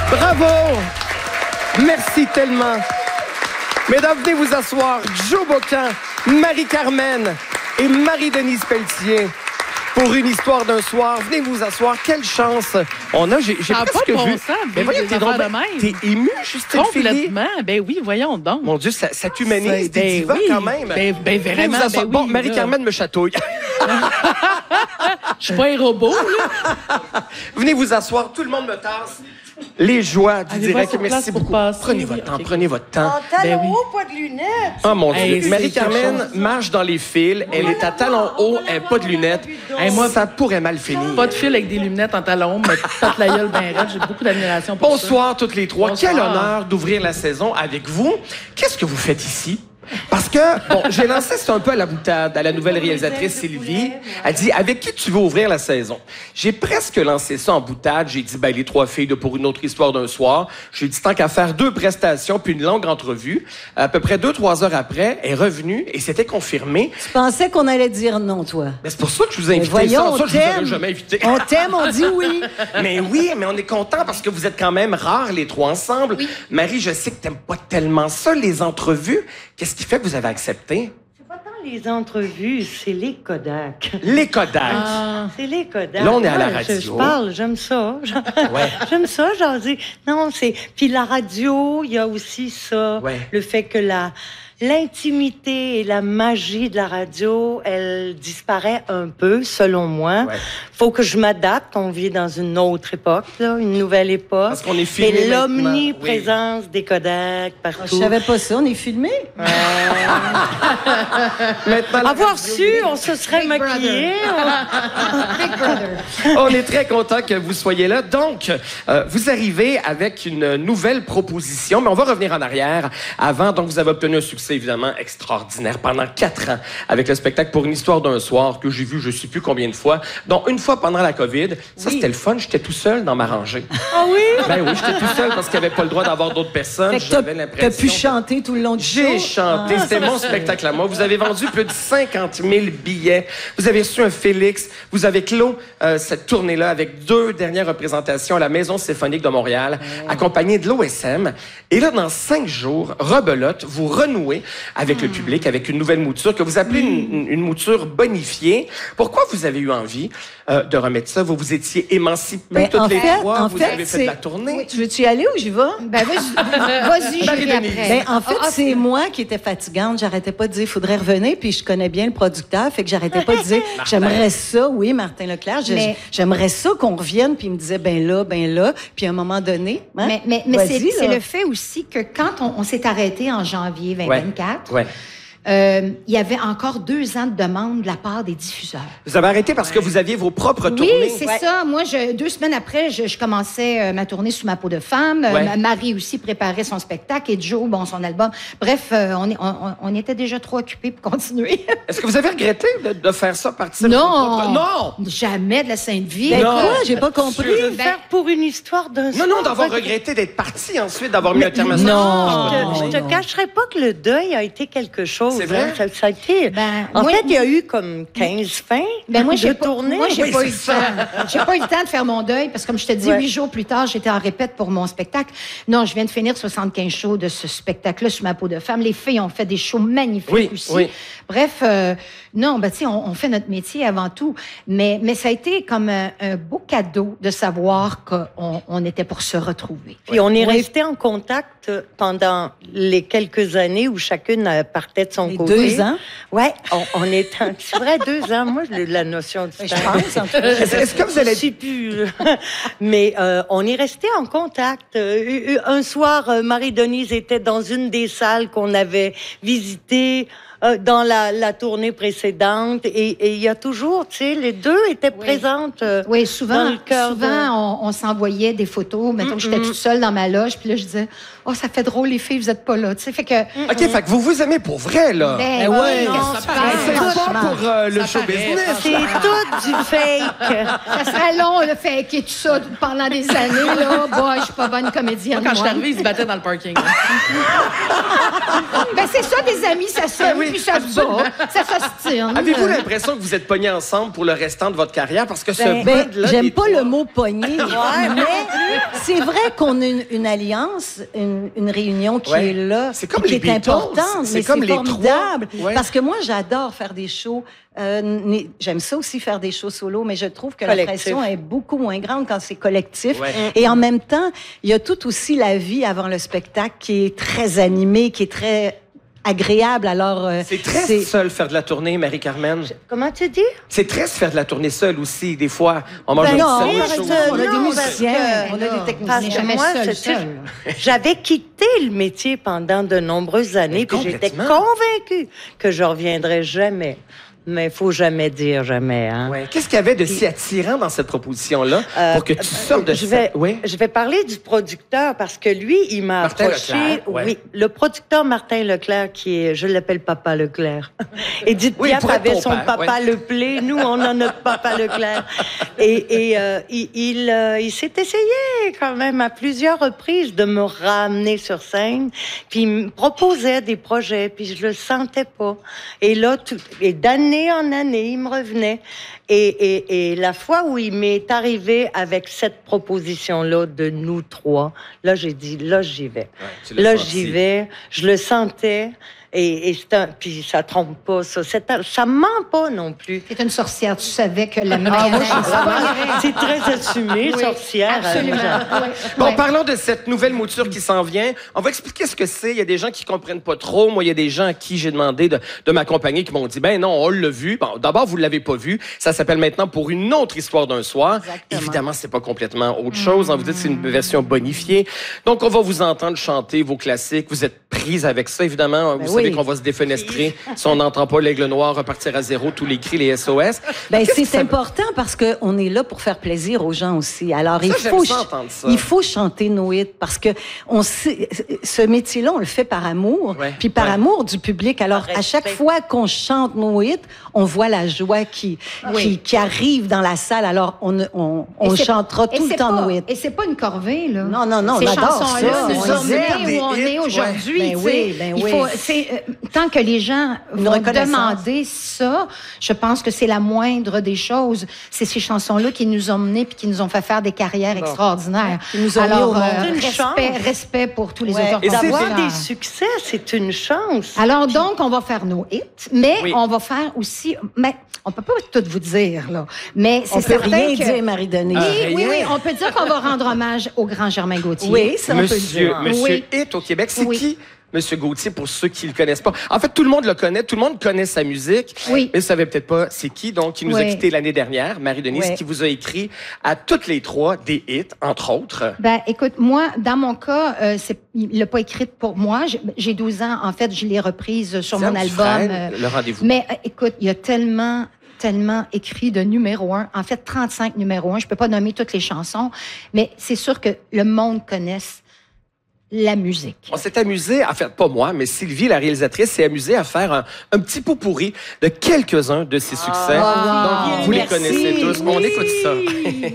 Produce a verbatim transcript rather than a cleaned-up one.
Bravo! Merci tellement. Mesdames, venez vous asseoir. Joe Bocan, Marie-Carmen et Marie-Denise Pelletier. Pour une histoire d'un soir, venez vous asseoir. Quelle chance on a. J'ai, j'ai ça presque pas de bon vu. Sens, mais voyons, t'es, donc, t'es ému, Justine Philly. Complètement. Ben oui, voyons donc. Mon Dieu, ça, ça t'humanise. T'es Ben diva oui. quand même. Ben, ben vraiment. Ben oui, bon, Marie-Carmen me chatouille. Je suis pas un robot, là. Venez vous asseoir. Tout le monde me tasse. Les joies du Allez, direct. sur place Merci pour beaucoup. passer. Prenez votre temps. Okay. Prenez votre temps. En talons Ben oui. hauts, pas de lunettes. Oh mon Hey, Dieu. Marie-Carmen marche dans les fils. Elle est à talons hauts. Elle n'a pas de lunettes. Hey, moi, ça pourrait mal finir. Pas de fil avec des lunettes en talons, mais pète la gueule bien raide. J'ai beaucoup d'admiration pour ça. Bonsoir toutes les trois. Bonsoir. Quel honneur d'ouvrir la saison avec vous. Qu'est-ce que vous faites ici? Parce que, bon, j'ai lancé ça un peu à la boutade à la nouvelle réalisatrice Sylvie. Elle dit, avec qui tu veux ouvrir la saison? J'ai presque lancé ça en boutade. J'ai dit, ben, les trois filles de Pour une autre histoire d'un soir. J'ai dit, tant qu'à faire deux prestations puis une longue entrevue. À peu près deux, trois heures après, elle est revenue et c'était confirmé. Tu pensais qu'on allait dire non, toi? Mais c'est pour ça que je vous ai invité. Voyons, ça, on ça, je vous aurais t'aime. jamais invité. On t'aime, on dit oui. Mais oui, mais on est content parce que vous êtes quand même rares, les trois ensemble. Oui. Marie, je sais que t'aimes pas tellement ça, les entrevues. Qu'est-ce qui fait que vous avez accepté? C'est pas tant les entrevues, c'est les Kodak. Les Kodak. Ah. C'est les Kodak. Là, on est à la Ouais, radio. Je, je parle, j'aime ça. Ouais. J'aime ça, j'en dis. Non, c'est... Puis la radio, il y a aussi ça. Ouais. Le fait que la... L'intimité et la magie de la radio, elle disparaît un peu, selon moi. Ouais. Faut que je m'adapte. On vit dans une autre époque, là, une nouvelle époque. Parce qu'on est filmé Et maintenant. l'omniprésence oui. des Kodak partout. Je savais pas ça, on est filmé. Euh... Maintenant, la Avoir radio, su, on se serait Big maquillé. Big Brother. on est très content que vous soyez là. Donc, euh, vous arrivez avec une nouvelle proposition, mais on va revenir en arrière. Avant, donc, vous avez obtenu un succès évidemment extraordinaire pendant quatre ans avec le spectacle Pour une histoire d'un soir que j'ai vu je sais plus combien de fois, dont une fois pendant la COVID. Ça, Oui. c'était le fun. J'étais tout seul dans ma rangée. Ah oui? Ben oui, j'étais tout seul parce qu'il n'y avait pas le droit d'avoir d'autres personnes. Fait que J'avais t'as, l'impression... t'as pu chanter tout le long du show. J'ai chanté. Ah. C'était mon spectacle à moi. Vous avez vendu plus de cinquante mille billets. Vous avez reçu un Félix. Vous avez clos euh, cette tournée-là avec deux dernières représentations à la Maison symphonique de Montréal, oh. accompagnée de l'O S M. Et là, dans cinq jours, rebelote, vous renouez avec mmh. le public, avec une nouvelle mouture que vous appelez mmh. une, une mouture bonifiée. Pourquoi vous avez eu envie euh, de remettre ça? Vous vous étiez émancipés Ben, toutes en les fait, trois. en Vous fait, avez fait de la c'est- tournée. Oui, tu veux-tu y aller ou j'y vais? Ben, vas-y, vas-y, j'irai Marie-Denise. après. Ben, en fait, Ah, ah, c'est moi qui étais fatigante. J'arrêtais pas de dire, il faudrait revenir, puis je connais bien le producteur, fait que j'arrêtais pas de dire, j'aimerais ça, oui, Martin Leclerc, je- Mais- j'aimerais ça qu'on revienne, puis il me disait, ben là, ben là, puis à un moment donné, hein, Mais, mais, mais vas-y, c'est, c'est là. le fait aussi que quand on, on s'est arrêté en janvier vingt vingt-quatre, Ouais. euh, il y avait encore deux ans de demande de la part des diffuseurs. Vous avez arrêté parce que vous aviez vos propres Oui, tournées. c'est Ouais. ça. Moi, je, deux semaines après, je, je commençais euh, ma tournée Sous ma peau de femme. Euh, Ouais. ma- Marie aussi préparait son spectacle et Joe, bon, son album. Bref, euh, on, est- on, on était déjà trop occupés pour continuer. Est-ce que vous avez regretté de, de faire ça partir? Non. de vos propres- Non! Jamais de la Sainte Vie. Ben Non. quoi? J'ai pas compris. Sûr. De faire pour une histoire d'un Non, non, soir. d'avoir regretté d'être parti ensuite, d'avoir mis un terme à ça. non. Je te, Oh, je te non. cacherai pas que le deuil a été quelque chose. C'est vrai? hein. Ça, ça a été... Ben, en moi- fait, il y a eu comme quinze fins Ben moi, de j'ai pas, tournée. moi, j'ai Oui, pas c'est eu le ça. temps. J'ai pas eu le temps de faire mon deuil parce que, comme je te dis, Ouais. huit jours plus tard, j'étais en répète pour mon spectacle. Non, je viens de finir soixante-quinze shows de ce spectacle-là Sous ma peau de femme. Les filles ont fait des shows magnifiques Oui, aussi. oui. Bref, euh, non, ben tu sais, on, on fait notre métier avant tout. Mais, mais ça a été comme un, un beau cadeau de savoir qu'on on était pour se retrouver. Puis on est Oui. resté en contact pendant les quelques années où chacune euh, partait de son Les côté. deux ans? Ouais, on, on est... C'est vrai, deux ans. Moi, j'ai la notion du Ben, temps. je pense, en tout cas. Est-ce, est-ce que vous allez... Je sais plus. Mais euh, on est resté en contact. Euh, un soir, euh, Marie-Denise était dans une des salles qu'on avait visitées euh, dans la, la tournée précédente. Et et il y a toujours, tu sais, les deux étaient Oui. présentes. euh, Oui, dans souvent, le cœur souvent on, on s'envoyait des photos. Mettons que j'étais toute seule dans ma loge, puis là, je disais, oh, ça fait drôle, les filles, vous êtes pas là. Tu sais, fait que. OK, fait que vous vous aimez pour vrai, là. Ben, ouais, oui, non, qu'est-ce que ça tu paraît. penses? C'est pas pour euh, le Ça show paraît, business. C'est tout du fake. Ça serait long, le fait et tout ça pendant des années, là. Bon, je suis pas bonne comédienne. Moi, quand je suis moi. arrivée, ils se battaient dans le parking. Ben, c'est ça, des amis, ça s'aime, oui, puis ça se bat, ça s'ostine. Avez-vous l'impression que vous êtes pognés ensemble pour le restant de votre carrière? Parce que ce Ben, bud-là... j'aime des pas trois- le mot pogné, mais, c'est vrai qu'on a une, une alliance, une, une réunion qui Ouais. est là, C'est comme qui les est Beatles. importante, C'est mais comme c'est les formidable. trois. Ouais. Parce que moi, j'adore faire des shows. Euh, né- j'aime ça aussi faire des shows solo, mais je trouve que la Collectif. pression est beaucoup moins grande quand c'est collectif. Ouais. Et en même temps, il y a tout aussi la vie avant le spectacle qui est très animée, qui est très agréable. Alors, euh, C'est très seul faire de la tournée, Marie-Carmen. Comment tu dis? C'est très faire de la tournée seule aussi, des fois. On mange Ben un non, petit par sandwich. exemple, on a des Non, musiciens, parce que- on a des Parce techniciens. n'est que jamais moi, seul, c'est- seul. j'avais quitté le métier pendant de nombreuses années, Mais puis j'étais complètement. convaincue que je reviendrais jamais. Mais il faut jamais dire jamais, hein. Ouais. Qu'est-ce qu'il y avait de si attirant dans cette proposition-là Euh, pour que tu sortes de je vais, cette... Oui. je vais parler du producteur parce que lui, il m'a Martin approché. Leclerc, ouais. Oui, le producteur Martin Leclerc, qui est, je l'appelle Papa Leclerc. Edith Oui, Piaf pour être avait ton son père, Papa ouais. Leplé. Nous, on a notre Papa Leclerc. Et, et euh, il, il, euh, il s'est essayé quand même à plusieurs reprises de me ramener sur scène. Puis il me proposait des projets, puis je le sentais pas. Et là, tout, et d'année en année, il me revenait. Et, et, et la fois où il m'est arrivé avec cette proposition-là de nous trois, là, j'ai dit, là, j'y vais. Ouais, tu l'as Là, senti. j'y vais. Je le sentais. Et, et c'est un, puis ça trompe pas, ça. C'est un- ça ment pas non plus. C'est une sorcière, tu savais que la meilleure... Ah, moi, je- c'est très assumé, Oui, sorcière. absolument. euh, Oui. Bon, Ouais. parlons de cette nouvelle mouture qui s'en vient. On va expliquer ce que c'est. Il y a des gens qui comprennent pas trop. Moi, il y a des gens à qui j'ai demandé de, de m'accompagner qui m'ont dit, ben non, on l'a vu. Bon, d'abord, vous l'avez pas vu. Ça s'appelle maintenant Pour une autre histoire d'un soir. Exactement. Évidemment, c'est pas complètement autre chose. Hein, vous dites que c'est une version bonifiée. Donc, on va vous entendre chanter vos classiques. Vous êtes prise avec ça, évidemment. Ben vous savez oui. qu'on va se défenestrer. Si on n'entend pas l'aigle noir repartir à zéro, tous les cris, les S O S. Ben, Qu'est-ce que c'est ça- important parce qu'on est là pour faire plaisir aux gens aussi. Alors, il, j'aime faut, ça ch- entendre ça. il faut chanter nos hits parce que on sait, ce métier-là, on le fait par amour, Ouais. puis par Ouais. amour du public. Alors, Par à chaque respect. fois qu'on chante nos hits, on voit la joie qui, Oui. qui, qui arrive dans la salle. Alors, on, on, on Et c'est- chantera et tout le c'est temps pas- nos hits. Et c'est pas une corvée, là. Non, non, non, Ces on adore chansons-là ça. nous On ont les aime, mené des où on hits, est ouais. aujourd'hui. Ben tu oui, sais. ben Il oui. faut, c'est, euh, tant que les gens Une vont reconnaissance. demander ça, je pense que c'est la moindre des choses. C'est ces chansons-là qui nous ont menés puis qui nous ont fait faire des carrières extraordinaires. Qui nous ont mis Alors, au monde. euh, C'est une respect, chance. respect pour tous les Ouais. auteurs Et c'est D'avoir compositeurs. des succès, c'est une chance. Alors donc, on va faire nos hits, mais Oui. on va faire aussi... Mais on peut pas tout vous dire, là. Mais c'est On peut certain rien que... dire, Marie-Denise. Oui, Ah, oui, rien. oui, on peut dire qu'on va rendre hommage au grand Germain Gauthier. Oui, ça, on peut le Monsieur, dire. Monsieur Oui. Hit au Québec, c'est Oui. qui, Monsieur Gauthier, pour ceux qui le connaissent pas? En fait, tout le monde le connaît, tout le monde connaît sa musique, Oui. mais vous savez peut-être pas c'est qui, donc, qui nous a Oui. quittés l'année dernière, Marie-Denise, Oui. qui vous a écrit à toutes les trois des hits, entre autres. Ben, écoute, moi, dans mon cas, euh, c'est, il l'a pas écrite pour moi. J'ai, j'ai douze ans. En fait, je l'ai reprise sur Diane mon album. Dufresne, euh, le rendez-vous. mais euh, écoute, il y a tellement tellement écrit de numéro un. En fait, trente-cinq numéro un. Je peux pas nommer toutes les chansons, mais c'est sûr que le monde connaisse la musique. On s'est amusé, en fait, pas moi, mais Sylvie, la réalisatrice, s'est amusée à faire un, un petit pot pourri de quelques-uns de ses succès. Ah, Donc, vous les merci. connaissez tous. On Oui. écoute ça.